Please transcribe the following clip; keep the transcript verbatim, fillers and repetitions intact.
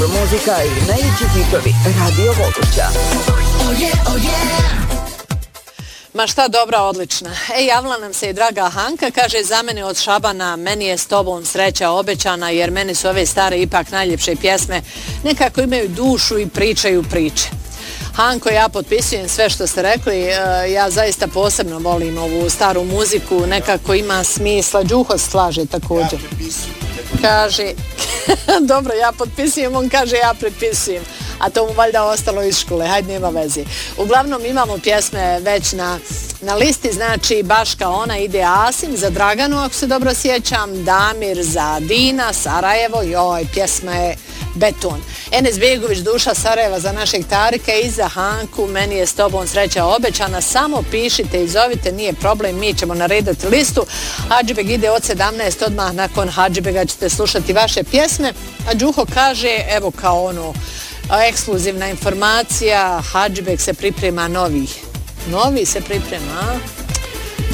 Dobro muzika i najveći hitovi Radio Vogošća. Oh yeah, oh yeah. Ma šta dobra, odlična. E, javila nam se i draga Hanka, kaže za mene od Šabana, meni je s tobom sreća obećana, jer meni su ove stare ipak najljepše pjesme, nekako imaju dušu i pričaju priče. Hanko, ja potpisujem sve što ste rekli, ja zaista posebno volim ovu staru muziku, nekako ima smisla, Đuho slaže također. Ja prepisujem. Kaže, dobro, ja potpisujem, on kaže ja prepisujem. A to mu valjda ostalo iz škole, hajde nema veze. Uglavnom imamo pjesme već na, na listi, znači baš kao ona ide Asim za Draganu, ako se dobro sjećam, Damir za Dina, Sarajevo, joj, pjesma je Beton. Enes Begović, Duša Sarajeva za našeg Tarika i za Hanku, meni je s tobom sreća obećana, samo pišite i zovite, nije problem, mi ćemo narediti listu. Hadžibeg ide od sedamnaest, odmah nakon Hadžibega ćete slušati vaše pjesme, a Đuho kaže, evo kao ono, ekskluzivna informacija, Hadžibeg se priprema novi. Novi se priprema, a?